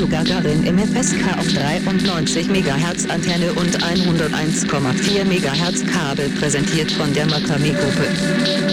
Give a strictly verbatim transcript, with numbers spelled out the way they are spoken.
Radio Gagarin im F S K auf dreiundneunzig Megahertz Antenne und hunderteins Komma vier Megahertz Kabel, präsentiert von der Makami Gruppe.